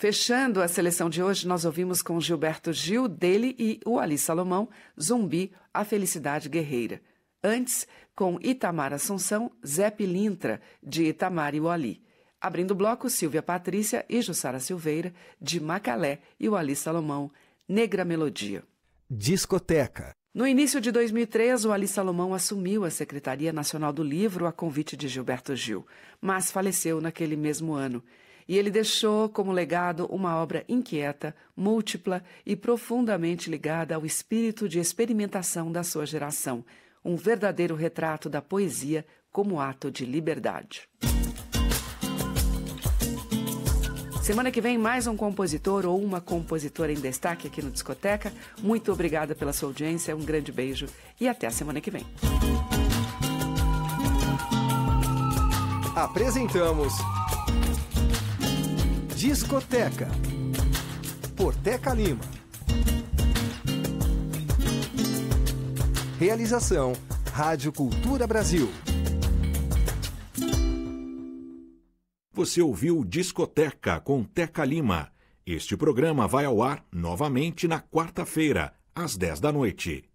Fechando a seleção de hoje, nós ouvimos com Gilberto Gil, dele e o Ali Salomão, Zumbi, A Felicidade Guerreira. Antes, com Itamar Assunção, Zé Pilintra, de Itamar e o Ali. Abrindo o bloco, Silvia Patrícia e Jussara Silveira, de Macalé e o Ali Salomão, Negra Melodia. Discoteca. No início de 2003, o Ali Salomão assumiu a Secretaria Nacional do Livro a convite de Gilberto Gil, mas faleceu naquele mesmo ano. E ele deixou como legado uma obra inquieta, múltipla e profundamente ligada ao espírito de experimentação da sua geração, um verdadeiro retrato da poesia como ato de liberdade. Semana que vem, mais um compositor ou uma compositora em destaque aqui no Discoteca. Muito obrigada pela sua audiência, um grande beijo e até a semana que vem. Apresentamos Discoteca por Teca Lima. Realização Rádio Cultura Brasil. Você ouviu Discoteca com Teca Lima. Este programa vai ao ar novamente na quarta-feira, às 10 da noite.